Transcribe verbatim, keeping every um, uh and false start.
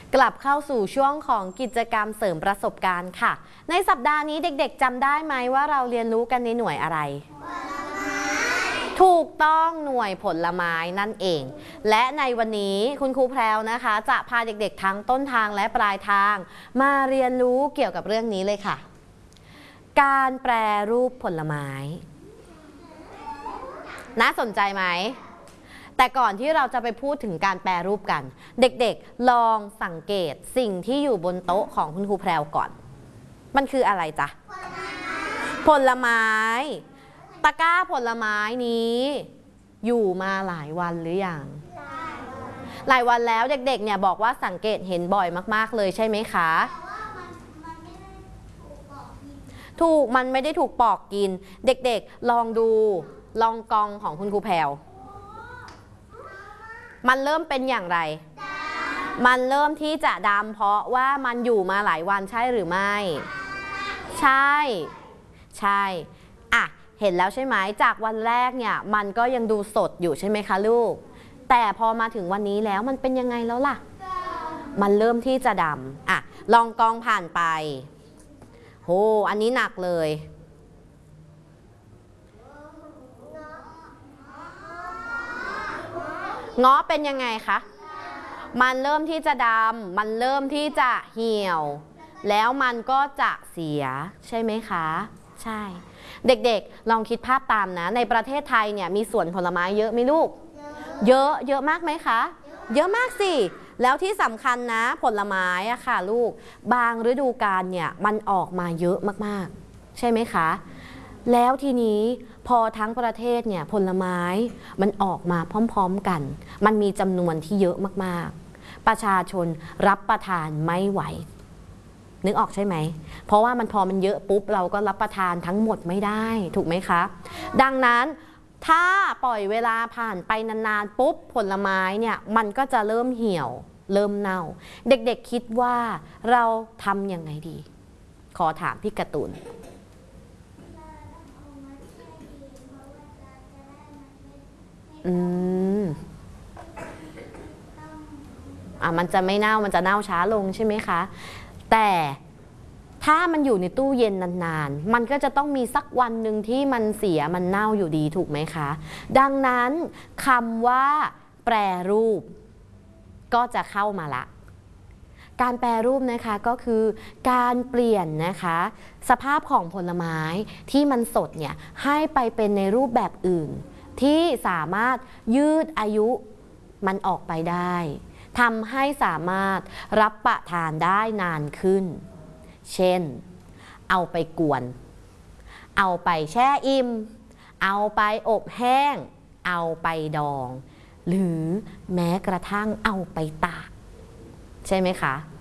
กลับเข้าสู่ช่วงของกิจกรรมเสริมประสบการณ์ค่ะในสัปดาห์นี้เด็กๆจำได้ไหมว่าเราเรียนรู้กันในหน่วยอะไรถูกต้องหน่วยผลไม้นั่นเองและในวันนี้คุณครูแพรวนะคะจะพาเด็กๆทั้งต้นทางและปลายทางมาเรียนรู้เกี่ยวกับเรื่องนี้เลยค่ะการแปรรูปผลไม้น่าสนใจไหมแต่ก่อนที่เราจะไปพูดถึงการแปรรูปกันเด็กๆลองสังเกตสิ่งที่อยู่บนโต๊ะของคุณครูแพรวก่อนมันคืออะไรจ๊ะผลไม้ตะกร้าผลไม้นี้อยู่มาหลายวันหรือยังหลายวันแล้วเด็กๆเนี่ยบอกว่าสังเกตเห็นบ่อยมากๆเลยใช่ไหมคะถูกมันไม่ได้ถูกปอกกินเด็กๆลองดูลองกองของคุณครูแพรวมันเริ่มเป็นอย่างไรมันเริ่มที่จะดำเพราะว่ามันอยู่มาหลายวันใช่หรือไม่ใช่ใช่อ่ะเห็นแล้วใช่ไหมจากวันแรกเนี่ยมันก็ยังดูสดอยู่ใช่ไหมคะลูกแต่พอมาถึงวันนี้แล้วมันเป็นยังไงแล้วล่ะมันเริ่มที่จะดำอ่ะลองกองผ่านไปโหอันนี้หนักเลยเงาะเป็นยังไงคะมันเริ่มที่จะดำมันเริ่มที่จะเหี่ยวแล้วมันก็จะเสียใช่ไหมคะใช่เด็กๆลองคิดภาพตามนะในประเทศไทยเนี่ยมีสวนผลไม้เยอะไหมลูกเยอะเยอะมากไหมคะเยอะมากสิแล้วที่สำคัญนะผลไม้อะค่ะลูกบางฤดูกาลเนี่ยมันออกมาเยอะมากๆใช่ไหมคะแล้วทีนี้พอทั้งประเทศเนี่ยผลไม้มันออกมาพร้อมๆกันมันมีจำนวนที่เยอะมากๆประชาชนรับประทานไม่ไหวนึกออกใช่ไหมเพราะว่ามันพอมันเยอะปุ๊บเราก็รับประทานทั้งหมดไม่ได้ถูกไหมคะดังนั้นถ้าปล่อยเวลาผ่านไปนานๆปุ๊บผลไม้เนี่ยมันก็จะเริ่มเหี่ยวเริ่มเน่าเด็กๆคิดว่าเราทำยังไงดีขอถามพี่การ์ตูนอืมอ่ะมันจะไม่เน่ามันจะเน่าช้าลงใช่ไหมคะแต่ถ้ามันอยู่ในตู้เย็นนานๆมันก็จะต้องมีสักวันหนึ่งที่มันเสียมันเน่าอยู่ดีถูกไหมคะดังนั้นคำว่าแปรรูปก็จะเข้ามาละการแปรรูปนะคะก็คือการเปลี่ยนนะคะสภาพของผลไม้ที่มันสดเนี่ยให้ไปเป็นในรูปแบบอื่นที่สามารถยืดอายุมันออกไปได้ทำให้สามารถรับประทานได้นานขึ้นเช่นเอาไปกวนเอาไปแช่อิ่มเอาไปอบแห้งเอาไปดองหรือแม้กระทั่งเอาไปตากใช่ไหมคะ